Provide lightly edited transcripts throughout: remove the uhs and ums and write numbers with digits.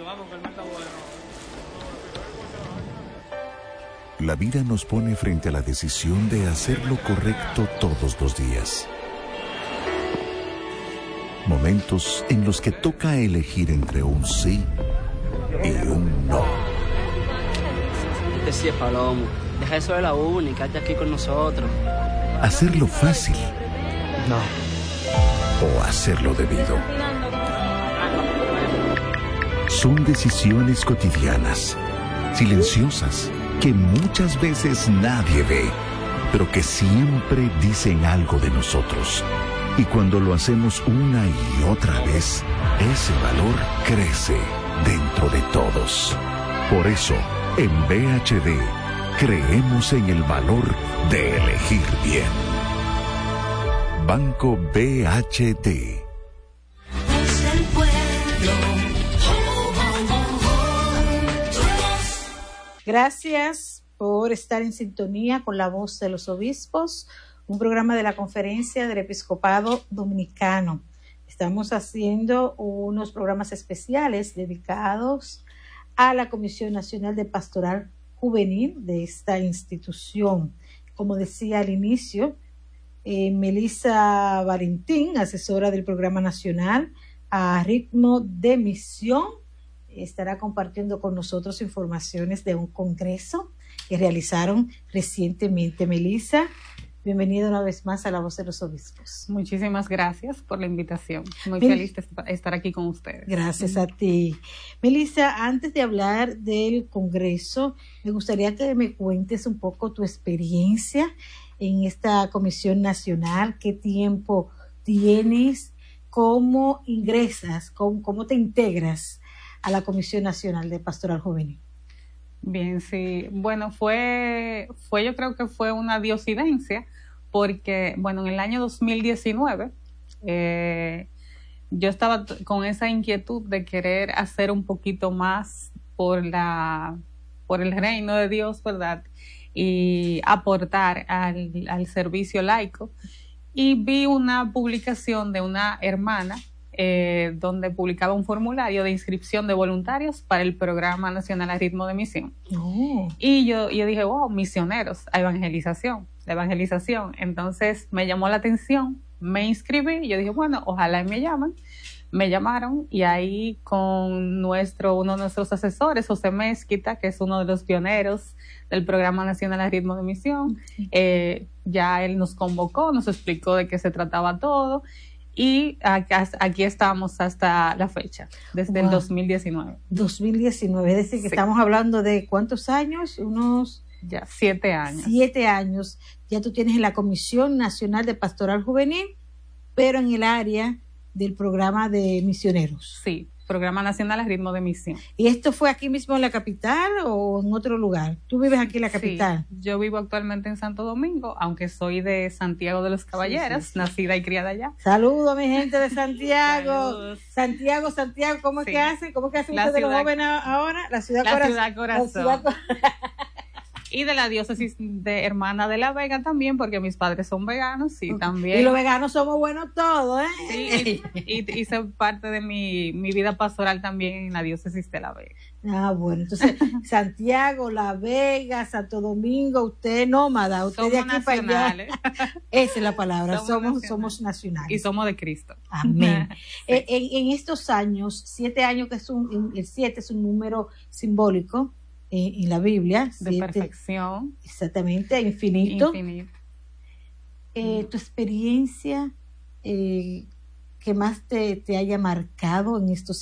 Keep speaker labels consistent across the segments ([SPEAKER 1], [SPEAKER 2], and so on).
[SPEAKER 1] vamos, que el mar está bueno.
[SPEAKER 2] La vida nos pone frente a la decisión de hacer lo correcto todos los días. Momentos en los que toca elegir entre un sí y un no.
[SPEAKER 3] Sí, Palomo, deja eso de la uni, quédate aquí con nosotros.
[SPEAKER 2] Hacerlo fácil.
[SPEAKER 3] No.
[SPEAKER 2] O hacerlo debido. Son decisiones cotidianas, silenciosas, que muchas veces nadie ve, pero que siempre dicen algo de nosotros. Y cuando lo hacemos una y otra vez, ese valor crece dentro de todos. Por eso, en BHD, creemos en el valor de elegir bien. Banco BHD.
[SPEAKER 4] Gracias por estar en sintonía con La Voz de los Obispos, un programa de la Conferencia del Episcopado Dominicano. Estamos haciendo unos programas especiales dedicados a la Comisión Nacional de Pastoral Juvenil de esta institución. Como decía al inicio, Melissa Valentín, asesora del Programa Nacional a Ritmo de Misión, estará compartiendo con nosotros informaciones de un congreso que realizaron recientemente. Melissa, bienvenida una vez más a La Voz de los Obispos.
[SPEAKER 5] Muchísimas gracias por la invitación. Muy feliz de estar aquí con ustedes.
[SPEAKER 4] Gracias a ti. Melissa, antes de hablar del congreso, me gustaría que me cuentes un poco tu experiencia en esta Comisión Nacional. ¿Qué tiempo tienes? ¿Cómo ingresas? ¿Cómo te integras a la Comisión Nacional de Pastoral Juvenil?
[SPEAKER 5] Bien, sí. Bueno, yo creo que fue una diosidencia, porque, bueno, en el año 2019, yo estaba con esa inquietud de querer hacer un poquito más por el reino de Dios, ¿verdad? Y aportar al servicio laico. Y vi una publicación de una hermana donde publicaba un formulario de inscripción de voluntarios para el Programa Nacional a Ritmo de Misión. Oh. Y yo dije, wow, misioneros, la evangelización. Entonces me llamó la atención, me inscribí y yo dije, bueno, ojalá me llamen. Me llamaron y ahí con uno de nuestros asesores, José Mezquita, que es uno de los pioneros del Programa Nacional a Ritmo de Misión, ya él nos convocó, nos explicó de qué se trataba todo. Y aquí estamos hasta la fecha, desde el 2019.
[SPEAKER 4] 2019, es decir, que sí. Estamos hablando de ¿cuántos años?
[SPEAKER 5] Ya, 7 años.
[SPEAKER 4] 7 años. Ya tú tienes en la Comisión Nacional de Pastoral Juvenil, pero en el área del programa de misioneros.
[SPEAKER 5] Sí, Programa Nacional a Ritmo de Misión.
[SPEAKER 4] ¿Y esto fue aquí mismo en la capital o en otro lugar? ¿Tú vives aquí en la capital?
[SPEAKER 5] Sí, yo vivo actualmente en Santo Domingo, aunque soy de Santiago de los Caballeros, sí. Nacida y criada allá.
[SPEAKER 4] Saludos, mi gente de Santiago. Santiago, ¿cómo es que hacen? ¿Cómo es que hacen ustedes los jóvenes ahora? La ciudad corazón.
[SPEAKER 5] Y de la diócesis de Hermana de la Vega también, porque mis padres son veganos, sí, también.
[SPEAKER 4] Y los veganos somos buenos todos, ¿eh?
[SPEAKER 5] Sí, y hice parte de mi vida pastoral también en la diócesis de La Vega.
[SPEAKER 4] Ah, bueno, entonces Santiago, La Vega, Santo Domingo, usted es nómada, usted somos de aquí nacionales. Para allá. Esa es la palabra, somos nacionales.
[SPEAKER 5] Y somos de Cristo.
[SPEAKER 4] Amén. Sí. En estos años, 7 años, que el 7 es un número simbólico, en la Biblia.
[SPEAKER 5] De 7, perfección.
[SPEAKER 4] Exactamente, infinito. Tu experiencia que más te haya marcado en estos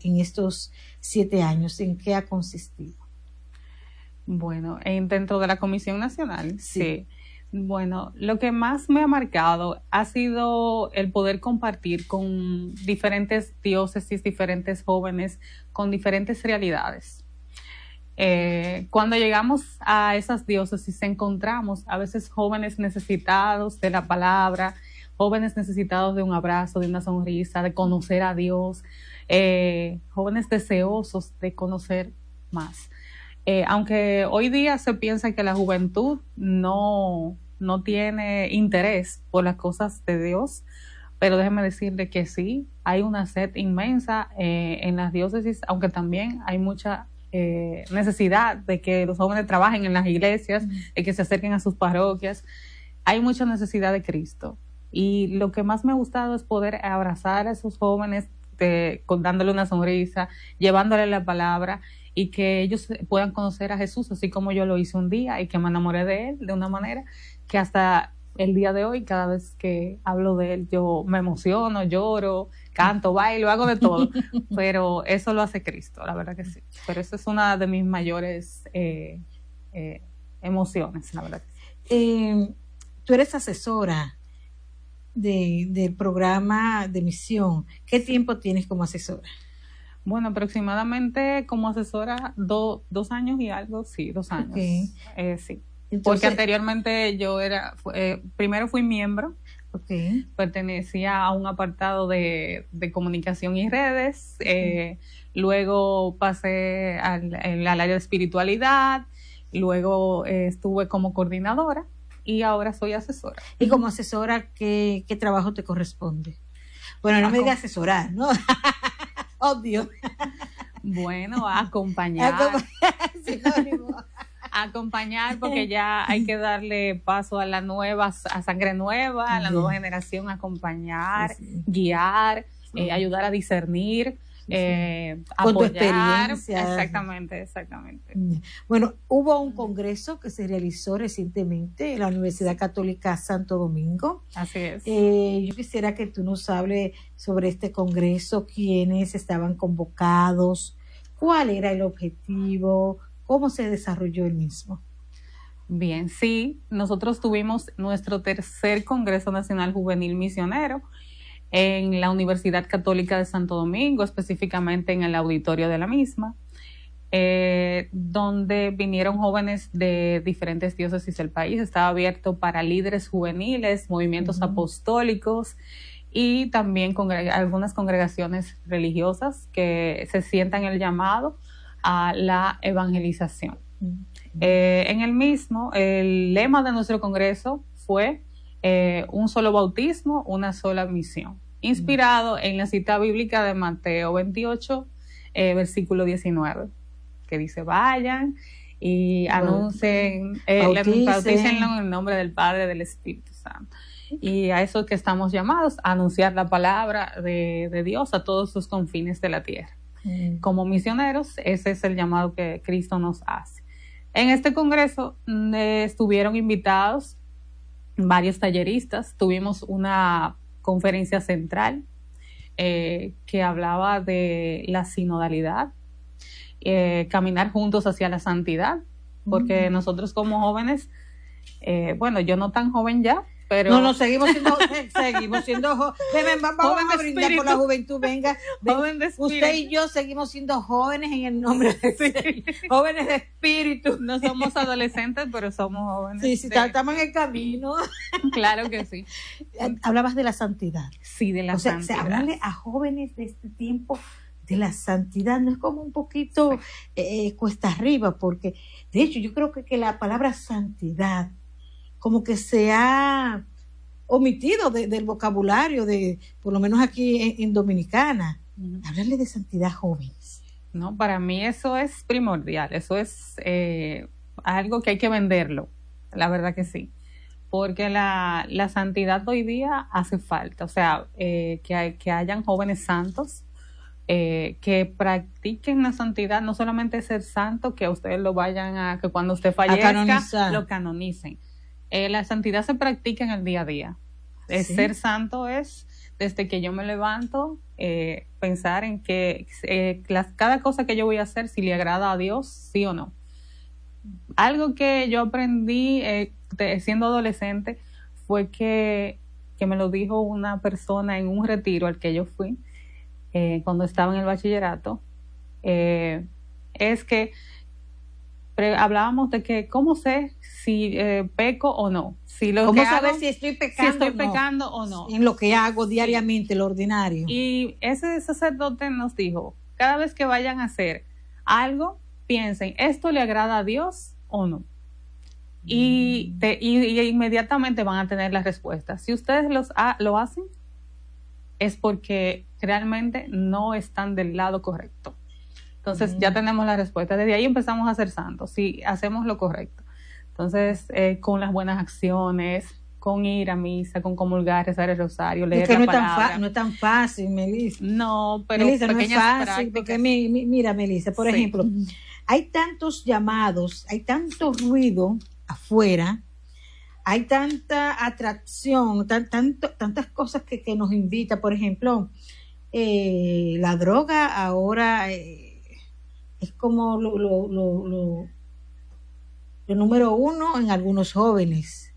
[SPEAKER 4] 7 años, ¿en qué ha consistido?
[SPEAKER 5] Bueno, dentro de la Comisión Nacional,
[SPEAKER 4] sí.
[SPEAKER 5] Bueno, lo que más me ha marcado ha sido el poder compartir con diferentes diócesis, diferentes jóvenes, con diferentes realidades. Cuando llegamos a esas diócesis encontramos a veces jóvenes necesitados de la palabra, jóvenes necesitados de un abrazo, de una sonrisa, de conocer a Dios, jóvenes deseosos de conocer más. Aunque hoy día se piensa que la juventud no tiene interés por las cosas de Dios, pero déjeme decirle que sí, hay una sed inmensa en las diócesis, aunque también hay mucha necesidad de que los jóvenes trabajen en las iglesias, de que se acerquen a sus parroquias. Hay mucha necesidad de Cristo. Y lo que más me ha gustado es poder abrazar a esos jóvenes, dándole una sonrisa, llevándole la palabra, y que ellos puedan conocer a Jesús, así como yo lo hice un día y que me enamoré de Él de una manera que hasta el día de hoy, cada vez que hablo de Él, yo me emociono, lloro, canto, bailo, hago de todo, pero eso lo hace Cristo, la verdad que sí. Pero esa es una de mis mayores emociones, la verdad que sí.
[SPEAKER 4] Tú eres asesora del programa de misión. ¿Qué tiempo tienes como asesora?
[SPEAKER 5] Bueno, aproximadamente como asesora 2 años y algo, sí, 2 años.
[SPEAKER 4] Okay.
[SPEAKER 5] Sí.
[SPEAKER 4] Entonces,
[SPEAKER 5] porque anteriormente yo primero fui miembro, pertenecía a un apartado de comunicación y redes, luego pasé al área de espiritualidad, luego estuve como coordinadora y ahora soy asesora.
[SPEAKER 4] Y como asesora, ¿qué trabajo te corresponde? Bueno, no me digas asesorar, ¿no? Obvio.
[SPEAKER 5] Bueno, acompañar. Acompañar, porque ya hay que darle paso a la nueva, a sangre nueva, a la nueva generación, acompañar, guiar, ayudar a discernir,
[SPEAKER 4] con tu
[SPEAKER 5] apoyar.
[SPEAKER 4] experiencia.
[SPEAKER 5] Exactamente.
[SPEAKER 4] Bueno, hubo un congreso que se realizó recientemente en la Universidad Católica Santo Domingo.
[SPEAKER 5] Así es.
[SPEAKER 4] Yo quisiera que tú nos hables sobre este congreso, quiénes estaban convocados, cuál era el objetivo, cómo se desarrolló el mismo.
[SPEAKER 5] Bien, sí, nosotros tuvimos nuestro 3er Congreso Nacional Juvenil Misionero en la Universidad Católica de Santo Domingo, específicamente en el auditorio de la misma, donde vinieron jóvenes de diferentes diócesis del país. Estaba abierto para líderes juveniles, movimientos apostólicos y también algunas congregaciones religiosas que se sientan el llamado a la evangelización. En el mismo, el lema de nuestro congreso fue un solo bautismo, una sola misión, inspirado en la cita bíblica de Mateo 28, versículo 19, que dice: vayan y anuncien, bautícenlo en el nombre del Padre, del Espíritu Santo. Y a eso que estamos llamados, a anunciar la palabra de Dios a todos sus confines de la tierra. Como misioneros, ese es el llamado que Cristo nos hace. En este congreso estuvieron invitados varios talleristas. Tuvimos una conferencia central que hablaba de la sinodalidad, caminar juntos hacia la santidad, porque nosotros como jóvenes, bueno, yo no tan joven ya, pero
[SPEAKER 4] no, seguimos siendo jóvenes. Vamos a brindar por la juventud, venga. Usted y yo seguimos siendo jóvenes en el nombre de jóvenes de espíritu.
[SPEAKER 5] No somos adolescentes, pero somos jóvenes.
[SPEAKER 4] Sí, estamos en el camino.
[SPEAKER 5] Claro que sí.
[SPEAKER 4] Hablabas de la santidad.
[SPEAKER 5] Sí, de la santidad.
[SPEAKER 4] O sea, hablarle a jóvenes de este tiempo de la santidad no es como un poquito cuesta arriba, porque de hecho yo creo que la palabra santidad como que se ha omitido del vocabulario por lo menos aquí en Dominicana. Hablarle de santidad a jóvenes.
[SPEAKER 5] No, para mí eso es primordial, eso es algo que hay que venderlo, la verdad que sí, porque la santidad hoy día hace falta, o sea, que hayan jóvenes santos, que practiquen la santidad, no solamente ser santo, que a ustedes lo vayan que cuando usted fallezca lo canonicen. La santidad se practica en el día a día. ¿Sí? Ser santo es desde que yo me levanto, pensar en que cada cosa que yo voy a hacer, si le agrada a Dios, sí o no. Algo que yo aprendí siendo adolescente fue que me lo dijo una persona en un retiro al que yo fui cuando estaba en el bachillerato. Es que hablábamos de que cómo sé si peco o no,
[SPEAKER 4] cómo saber si estoy
[SPEAKER 5] pecando o no
[SPEAKER 4] en lo que hago diariamente, lo ordinario.
[SPEAKER 5] Y ese sacerdote nos dijo: cada vez que vayan a hacer algo, piensen, ¿esto le agrada a Dios o no? Y inmediatamente van a tener la respuesta. Si ustedes lo hacen, es porque realmente no están del lado correcto. Entonces ya tenemos la respuesta. Desde ahí empezamos a ser santos, si hacemos lo correcto. Entonces, con las buenas acciones, con ir a misa, con comulgar, rezar el rosario, leer la palabra.
[SPEAKER 4] No es tan fácil, Melissa.
[SPEAKER 5] No, pero
[SPEAKER 4] Melissa,
[SPEAKER 5] pequeñas
[SPEAKER 4] no es fácil,
[SPEAKER 5] prácticas.
[SPEAKER 4] porque mira, Melissa, por ejemplo, hay tantos llamados, hay tanto ruido afuera, hay tanta atracción, tantas cosas que nos invita. Por ejemplo, la droga ahora es como lo número uno en algunos jóvenes.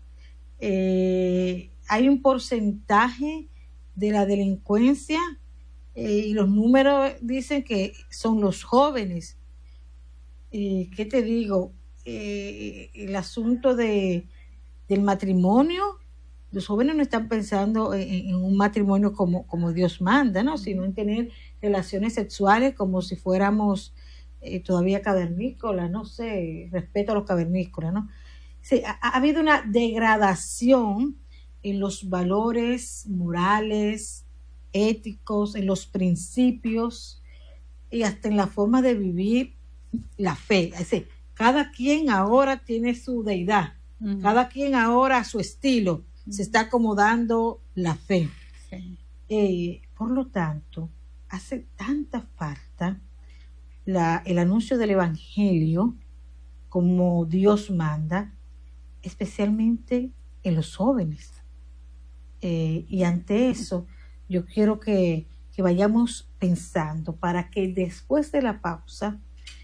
[SPEAKER 4] Hay un porcentaje de la delincuencia y los números dicen que son los jóvenes. ¿Qué te digo? El asunto del matrimonio, los jóvenes no están pensando en un matrimonio como Dios manda, ¿no? Sino en tener relaciones sexuales como si fuéramos todavía cavernícolas, no sé, respeto a los cavernícolas, ¿no? Sí, ha habido una degradación en los valores morales, éticos, en los principios y hasta en la forma de vivir la fe. Es decir, cada quien ahora tiene su deidad, cada quien ahora a su estilo se está acomodando la fe. Por lo tanto, hace tanta falta el anuncio del Evangelio como Dios manda, especialmente en los jóvenes. Y ante eso, yo quiero que vayamos pensando para que después de la pausa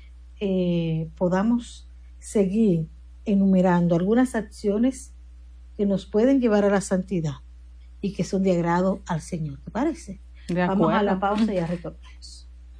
[SPEAKER 4] podamos seguir enumerando algunas acciones que nos pueden llevar a la santidad y que son de agrado al Señor. ¿Te parece?
[SPEAKER 5] De acuerdo.
[SPEAKER 4] Vamos a la pausa y ya retornamos.